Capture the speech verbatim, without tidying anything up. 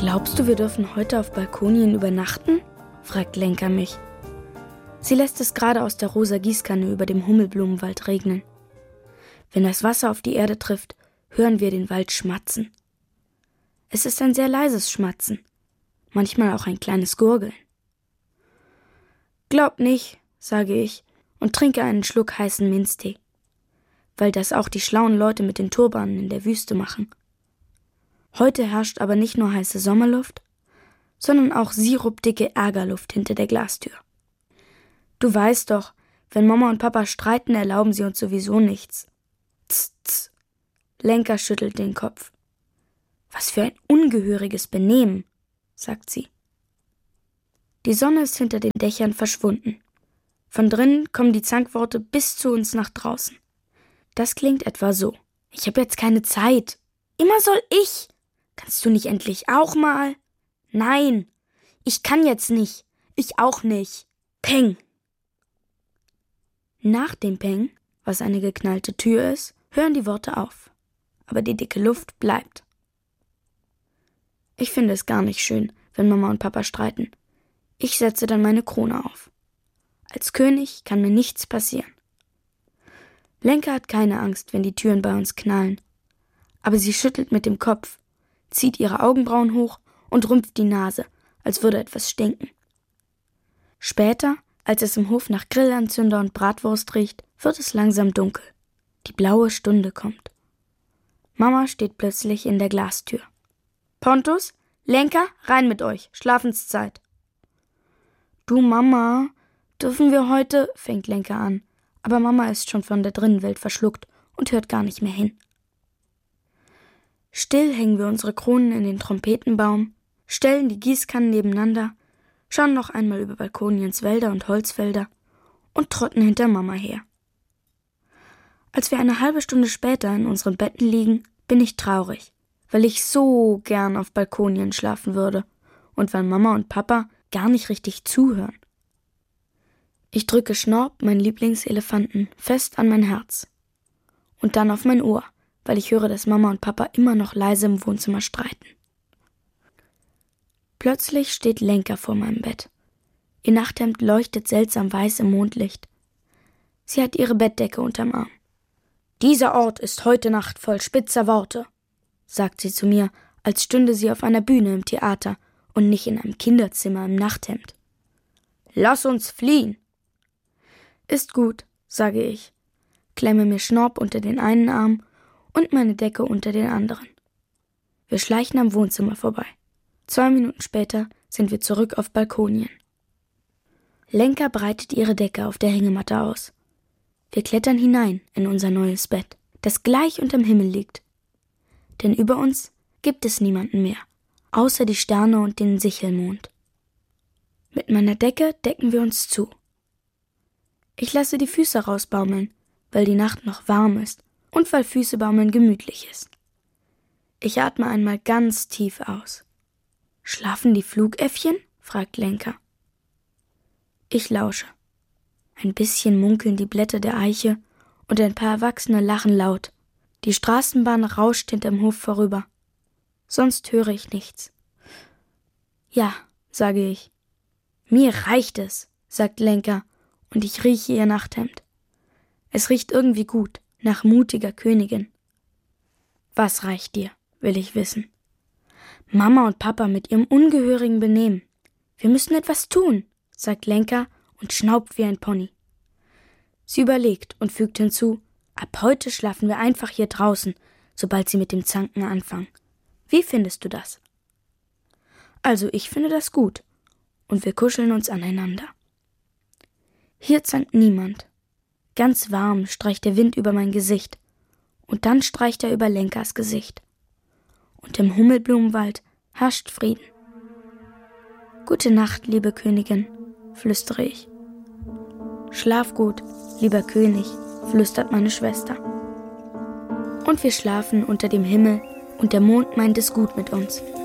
Glaubst du, wir dürfen heute auf Balkonien übernachten? Fragt Lenka mich. Sie lässt es gerade aus der rosa Gießkanne über dem Hummelblumenwald regnen. Wenn das Wasser auf die Erde trifft, hören wir den Wald schmatzen. Es ist ein sehr leises Schmatzen, manchmal auch ein kleines Gurgeln. Glaub nicht, sage ich und trinke einen Schluck heißen Minztee, weil das auch die schlauen Leute mit den Turbanen in der Wüste machen. Heute herrscht aber nicht nur heiße Sommerluft, sondern auch sirupdicke Ärgerluft hinter der Glastür. Du weißt doch, wenn Mama und Papa streiten, erlauben sie uns sowieso nichts. Tss, tss. Lenka schüttelt den Kopf. Was für ein ungehöriges Benehmen, sagt sie. Die Sonne ist hinter den Dächern verschwunden. Von drinnen kommen die Zankworte bis zu uns nach draußen. Das klingt etwa so. Ich habe jetzt keine Zeit. Immer soll ich. Kannst du nicht endlich auch mal? Nein, ich kann jetzt nicht. Ich auch nicht. Peng. Nach dem Peng, was eine geknallte Tür ist, hören die Worte auf. Aber die dicke Luft bleibt. Ich finde es gar nicht schön, wenn Mama und Papa streiten. Ich setze dann meine Krone auf. Als König kann mir nichts passieren. Lenka hat keine Angst, wenn die Türen bei uns knallen. Aber sie schüttelt mit dem Kopf, zieht ihre Augenbrauen hoch und rümpft die Nase, als würde etwas stinken. Später, als es im Hof nach Grillanzünder und Bratwurst riecht, wird es langsam dunkel. Die blaue Stunde kommt. Mama steht plötzlich in der Glastür. Pontus, Lenka, rein mit euch, Schlafenszeit. Du Mama, dürfen wir heute, fängt Lenka an, aber Mama ist schon von der Drinnenwelt verschluckt und hört gar nicht mehr hin. Still hängen wir unsere Kronen in den Trompetenbaum, stellen die Gießkannen nebeneinander, schauen noch einmal über Balkoniens Wälder und Holzfelder und trotten hinter Mama her. Als wir eine halbe Stunde später in unseren Betten liegen, bin ich traurig, weil ich so gern auf Balkonien schlafen würde und weil Mama und Papa gar nicht richtig zuhören. Ich drücke Schnorp, meinen Lieblingselefanten, fest an mein Herz und dann auf mein Ohr, weil ich höre, dass Mama und Papa immer noch leise im Wohnzimmer streiten. Plötzlich steht Lenka vor meinem Bett. Ihr Nachthemd leuchtet seltsam weiß im Mondlicht. Sie hat ihre Bettdecke unterm Arm. »Dieser Ort ist heute Nacht voll spitzer Worte«, sagt sie zu mir, als stünde sie auf einer Bühne im Theater und nicht in einem Kinderzimmer im Nachthemd. »Lass uns fliehen!« »Ist gut«, sage ich, klemme mir Schnorp unter den einen Arm und meine Decke unter den anderen. Wir schleichen am Wohnzimmer vorbei. Zwei Minuten später sind wir zurück auf Balkonien. Lenka breitet ihre Decke auf der Hängematte aus. Wir klettern hinein in unser neues Bett, das gleich unterm Himmel liegt. Denn über uns gibt es niemanden mehr, außer die Sterne und den Sichelmond. Mit meiner Decke decken wir uns zu. Ich lasse die Füße rausbaumeln, weil die Nacht noch warm ist und weil Füßebaumeln gemütlich ist. Ich atme einmal ganz tief aus. »Schlafen die Flugäffchen?« fragt Lenka. Ich lausche. Ein bisschen munkeln die Blätter der Eiche und ein paar Erwachsene lachen laut. Die Straßenbahn rauscht hinterm Hof vorüber. Sonst höre ich nichts. »Ja«, sage ich. »Mir reicht es«, sagt Lenka, und ich rieche ihr Nachthemd. Es riecht irgendwie gut, nach mutiger Königin. »Was reicht dir?«, will ich wissen. »Mama und Papa mit ihrem ungehörigen Benehmen. Wir müssen etwas tun«, sagt Lenka und schnaubt wie ein Pony. Sie überlegt und fügt hinzu, »Ab heute schlafen wir einfach hier draußen, sobald sie mit dem Zanken anfangen. Wie findest du das?« Also ich finde das gut, und wir kuscheln uns aneinander. Hier zankt niemand. Ganz warm streicht der Wind über mein Gesicht, und dann streicht er über Lenkas Gesicht. Und im Hummelblumenwald herrscht Frieden. »Gute Nacht, liebe Königin«, flüstere ich. »Schlaf gut, lieber König«, flüstert meine Schwester. Und wir schlafen unter dem Himmel, und der Mond meint es gut mit uns.